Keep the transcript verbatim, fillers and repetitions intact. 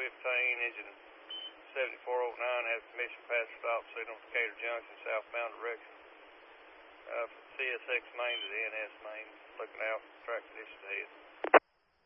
fifteen, engine seventy-four oh nine, has permission to pass stop signal for Decatur Junction, southbound direction. Uh, from C S X main to the N S main, looking out, track conditions ahead.